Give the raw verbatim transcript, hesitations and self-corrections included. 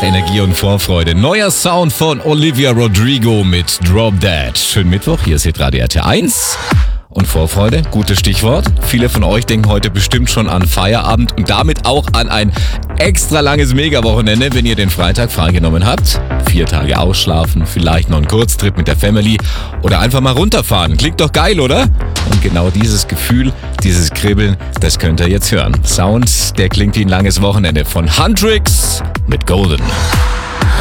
Energie und Vorfreude. Neuer Sound von Olivia Rodrigo mit Drop Dead. Schönen Mittwoch, hier ist hitradio R T eins. Und Vorfreude, gutes Stichwort. Viele von euch denken heute bestimmt schon an Feierabend und damit auch an ein extra langes Mega-Wochenende, wenn ihr den Freitag freigenommen habt. Vier Tage ausschlafen, vielleicht noch einen Kurztrip mit der Family oder einfach mal runterfahren. Klingt doch geil, oder? Und genau dieses Gefühl, dieses Kribbeln, das könnt ihr jetzt hören. Sound, der klingt wie ein langes Wochenende von Huntrix mit Golden.